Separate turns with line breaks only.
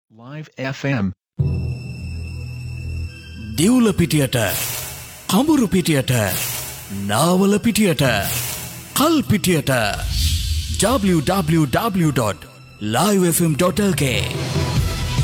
Live FM
දිවුල පිටියට කඹුරු පිටියට Nawala පිටියට කල් පිටියට www.livefm.lk